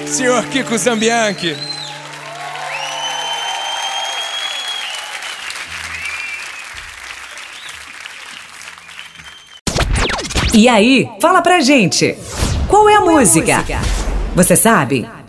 senhor Kiko Zambianchi. E aí, fala pra gente, qual é a música? Você sabe?